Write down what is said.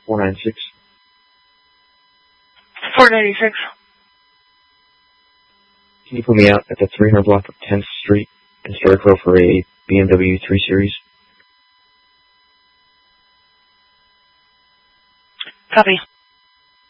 496. 496. Can you put me out at the 300 block of 10th Street in Sturrock for a BMW 3 Series? Copy.